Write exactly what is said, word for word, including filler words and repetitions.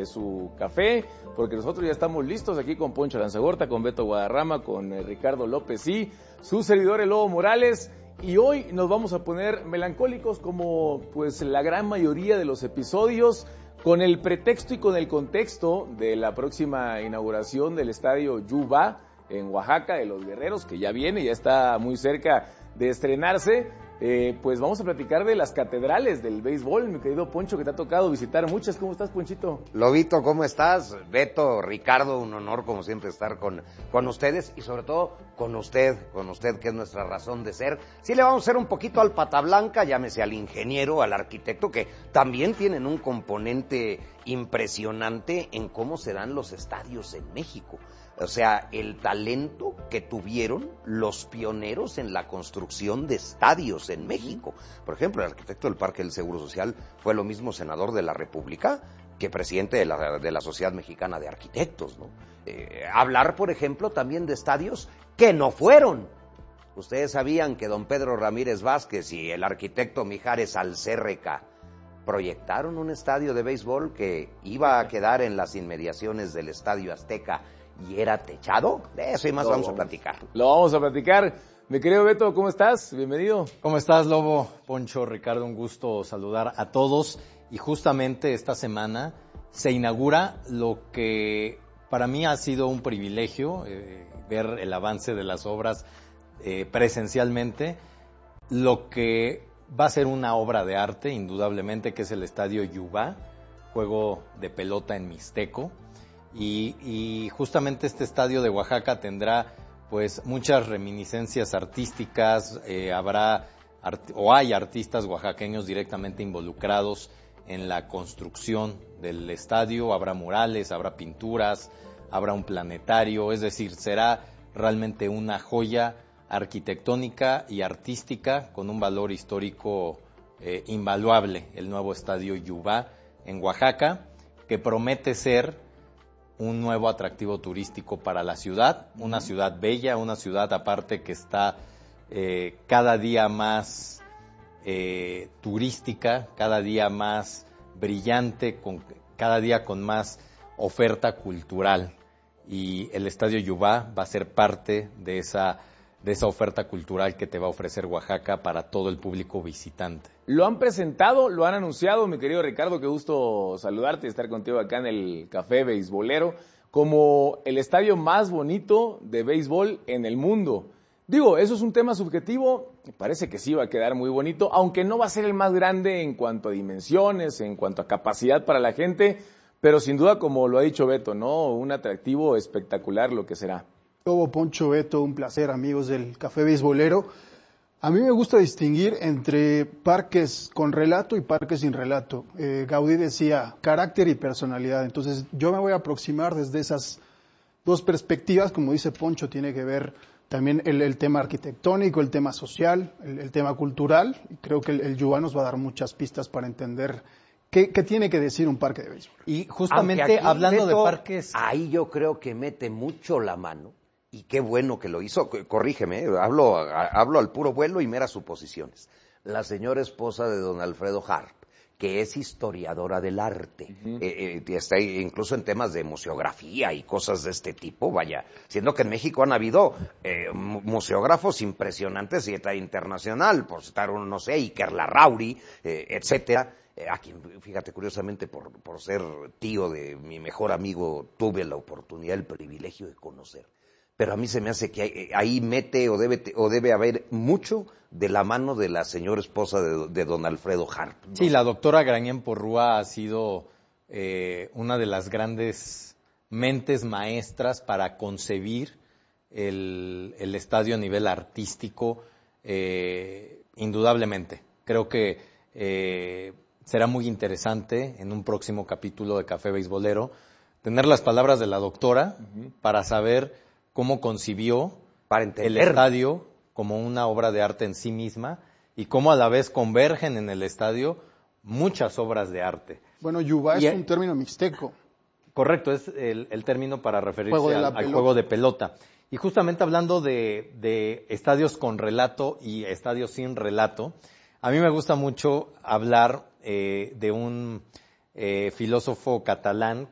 eh, su café, porque nosotros ya estamos listos aquí con Poncho Lanzagorta, con Beto Guadarrama, con eh, Ricardo López y su servidor el Lobo Morales. Y hoy nos vamos a poner melancólicos como pues la gran mayoría de los episodios, con el pretexto y con el contexto de la próxima inauguración del estadio Yuba en Oaxaca de los Guerreros, que ya viene, ya está muy cerca de estrenarse. Eh, pues vamos a platicar de las catedrales del béisbol, mi querido Poncho, que te ha tocado visitar muchas. ¿Cómo estás, Ponchito? Lobito, ¿cómo estás? Beto, Ricardo, un honor como siempre estar con, con ustedes y sobre todo con usted, con usted que es nuestra razón de ser. Sí le vamos a hacer un poquito al pata blanca, llámese al ingeniero, al arquitecto, que también tienen un componente impresionante en cómo se dan los estadios en México. O sea, el talento que tuvieron los pioneros en la construcción de estadios en México. Por ejemplo, el arquitecto del Parque del Seguro Social fue lo mismo senador de la República que presidente de la, de la Sociedad Mexicana de Arquitectos, ¿no? Eh, hablar, por ejemplo, también de estadios que no fueron. Ustedes sabían que don Pedro Ramírez Vázquez y el arquitecto Mijares Alcérreca proyectaron un estadio de béisbol que iba a quedar en las inmediaciones del Estadio Azteca y era techado. De eso y más lo vamos, vamos a platicar. Lo vamos a platicar. Mi querido Beto, ¿cómo estás? Bienvenido. ¿Cómo estás, Lobo? Poncho, Ricardo, un gusto saludar a todos. Y justamente esta semana se inaugura lo que para mí ha sido un privilegio, eh, ver el avance de las obras eh, presencialmente, lo que va a ser una obra de arte, indudablemente, que es el Estadio Yuba, juego de pelota en mixteco. Y, y justamente este estadio de Oaxaca tendrá pues muchas reminiscencias artísticas, eh, habrá art- o hay artistas oaxaqueños directamente involucrados en la construcción del estadio, habrá murales, habrá pinturas, habrá un planetario, es decir, será realmente una joya arquitectónica y artística con un valor histórico eh, invaluable, el nuevo estadio Yuba en Oaxaca, que promete ser un nuevo atractivo turístico para la ciudad, una ciudad bella, una ciudad aparte que está eh, cada día más eh, turística, cada día más brillante, con, cada día con más oferta cultural. Y el Estadio Yuba va a ser parte de esa, de esa oferta cultural que te va a ofrecer Oaxaca para todo el público visitante. Lo han presentado, lo han anunciado, mi querido Ricardo, qué gusto saludarte y estar contigo acá en el Café Beisbolero, como el estadio más bonito de béisbol en el mundo. Digo, eso es un tema subjetivo, parece que sí va a quedar muy bonito, aunque no va a ser el más grande en cuanto a dimensiones, en cuanto a capacidad para la gente, pero sin duda, como lo ha dicho Beto, ¿no? Un atractivo espectacular lo que será. Lobo, Poncho, Beto, un placer, amigos del Café Beisbolero. A mí me gusta distinguir entre parques con relato y parques sin relato. Eh, Gaudí decía carácter y personalidad. Entonces yo me voy a aproximar desde esas dos perspectivas. Como dice Poncho, tiene que ver también el, el tema arquitectónico, el tema social, el, el tema cultural. Y creo que el, el Yuba nos va a dar muchas pistas para entender qué, qué tiene que decir un parque de béisbol. Y justamente aquí, hablando Beto, de parques... Ahí yo creo que mete mucho la mano. Y qué bueno que lo hizo, corrígeme, hablo, hablo al puro vuelo y meras suposiciones. La señora esposa de don Alfredo Harp, que es historiadora del arte, uh-huh. eh, eh, está incluso en temas de museografía y cosas de este tipo, vaya, siendo que en México han habido eh, museógrafos impresionantes y está internacional, por citar uno, no sé, Iker Larrauri, eh, etcétera. Eh, a quien, fíjate, curiosamente, por, por ser tío de mi mejor amigo, tuve la oportunidad, el privilegio de conocer. Pero a mí se me hace que ahí mete o debe o debe haber mucho de la mano de la señora esposa de, de don Alfredo Harp, ¿no? Sí, la doctora Grañén Porrúa ha sido eh, una de las grandes mentes maestras para concebir el, el estadio a nivel artístico, eh, indudablemente. Creo que eh, será muy interesante en un próximo capítulo de Café Beisbolero tener las palabras de la doctora uh-huh. para saber cómo concibió para el estadio como una obra de arte en sí misma y cómo a la vez convergen en el estadio muchas obras de arte. Bueno, Yuba y es el, un término mixteco. Correcto, es el, el término para referirse juego al, al juego de pelota. Y justamente hablando de, de estadios con relato y estadios sin relato, a mí me gusta mucho hablar eh, de un eh, filósofo catalán